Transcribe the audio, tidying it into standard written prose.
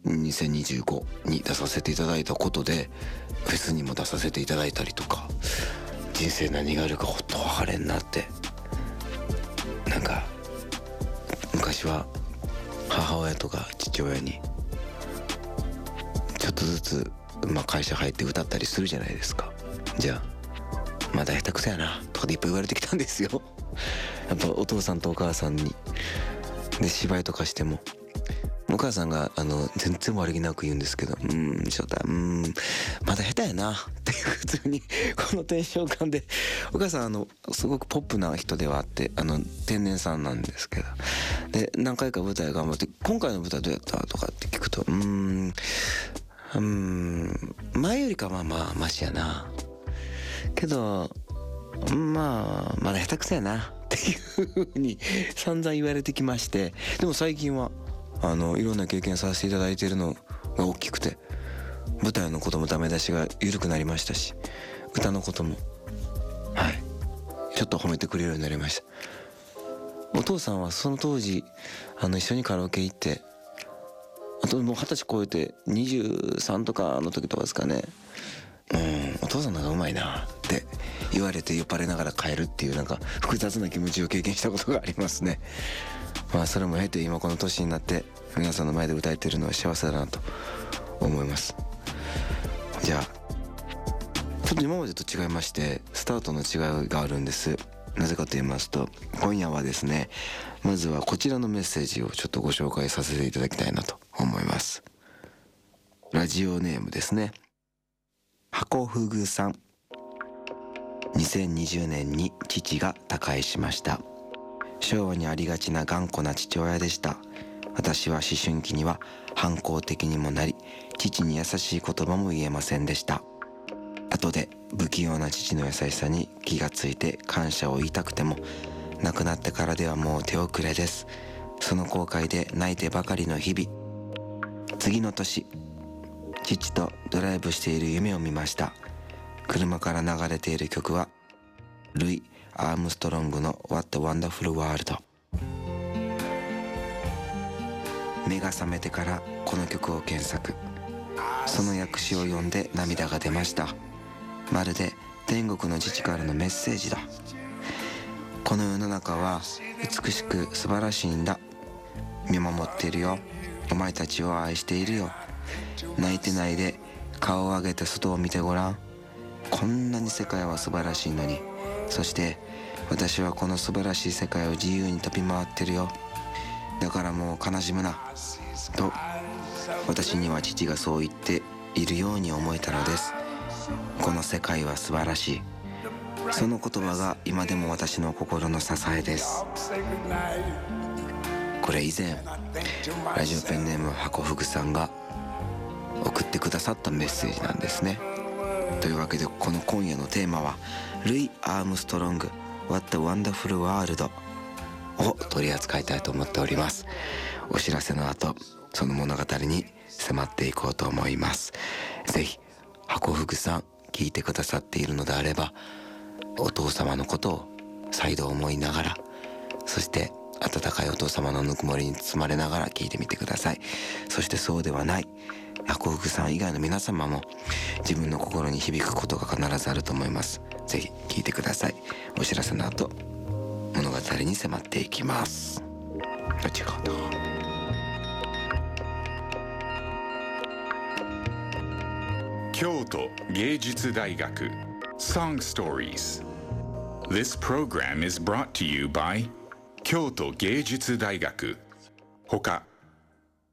2025に出させていただいたことでフェスにも出させていただいたりとか、人生何があるかほっと分かれんなって。なんか昔は母親とか父親にちょっとずつ、会社入って歌ったりするじゃないですか。じゃあまだ下手くそやなとかでいっぱい言われてきたんですよ。やっぱお父さんとお母さんに。で芝居とかしてもお母さんが全然悪気なく言うんですけど、翔太まだ下手やなって普通にこのテンション感で。お母さんすごくポップな人ではあって、天然さんなんですけど、で何回か舞台頑張って、今回の舞台どうやったとかって聞くと、前よりかはまあマシやなけど、まだ下手くそやなっていう風に散々言われてきまして、でも最近はいろんな経験させていただいているのが大きくて、舞台のこともダメ出しが緩くなりましたし、歌のこともちょっと褒めてくれるようになりました。お父さんはその当時一緒にカラオケ行って、あともう20歳超えて23とかの時とかですかね、お父さんの方がうまいなって言われて酔っ払いながら帰るっていう、なんか複雑な気持ちを経験したことがありますね。それも経て今この年になって皆さんの前で歌えてるのは幸せだなと思います。じゃあちょっと今までと違いましてスタートの違いがあるんです。なぜかと言いますと、今夜はですね、まずはこちらのメッセージをちょっとご紹介させていただきたいなと思います。ラジオネームですね、箱ふぐさん。2020年に父が他界しました。昭和にありがちな頑固な父親でした。私は思春期には反抗的にもなり、父に優しい言葉も言えませんでした。後で不器用な父の優しさに気がついて感謝を言いたくても、亡くなってからではもう手遅れです。その後悔で泣いてばかりの日々。次の年、父とドライブしている夢を見ました。車から流れている曲はルイ・アームストロングの What a Wonderful World。 目が覚めてからこの曲を検索。その訳詞を読んで涙が出ました。まるで天国の父からのメッセージだ。この世の中は美しく素晴らしいんだ。見守っているよ。お前たちを愛しているよ。泣いてないで顔を上げて外を見てごらん。こんなに世界は素晴らしいのに。そして私はこの素晴らしい世界を自由に飛び回ってるよ。だからもう悲しむなと、私には父がそう言っているように思えたのです。この世界は素晴らしい。その言葉が今でも私の心の支えです。これ以前ラジオペンネーム箱ふぐさんが送ってくださったメッセージなんですね。というわけでこの今夜のテーマはルイ・アームストロング What a Wonderful World を取り扱いたいと思っております。お知らせの後その物語に迫っていこうと思います。ぜひ箱ふぐさん聞いてくださっているのであれば、お父様のことを再度思いながら、そして温かいお父様のぬくもりに包まれながら聞いてみてください。そしてそうではない箱ふぐさん以外の皆様も自分の心に響くことが必ずあると思います。ぜひ聞いてください。お知らせの後物語に迫っていきます。後ほど。 京都芸術大学 Song Stories. This program is brought to you by 京都芸術大学。他